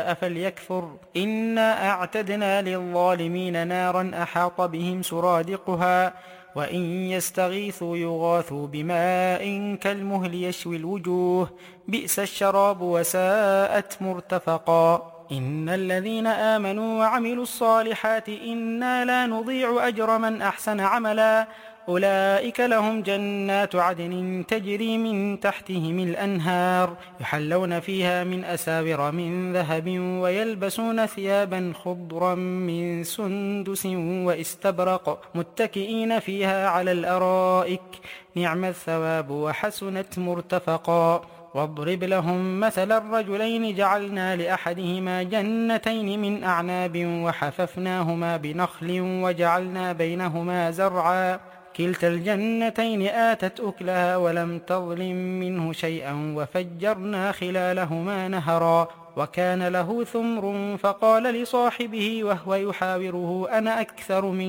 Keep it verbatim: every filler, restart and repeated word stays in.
فليكفر إنا أعتدنا للظالمين نارا أحاط بهم سرادقها وإن يستغيثوا يغاثوا بماء كالمهل يشوي الوجوه بئس الشراب وساءت مرتفقا إن الذين آمنوا وعملوا الصالحات إنا لا نضيع أجر من أحسن عملا أولئك لهم جنات عدن تجري من تحتهم الأنهار يحلون فيها من أساور من ذهب ويلبسون ثيابا خضرا من سندس واستبرق متكئين فيها على الأرائك نعم الثواب وحسنت مرتفقا واضرب لهم مثل الرجلين جعلنا لأحدهما جنتين من أعناب وحففناهما بنخل وجعلنا بينهما زرعا كلتا الجنتين آتت أكلها ولم تظلم منه شيئا وفجرنا خلالهما نهرا وكان له ثمر فقال لصاحبه وهو يحاوره أنا أكثر من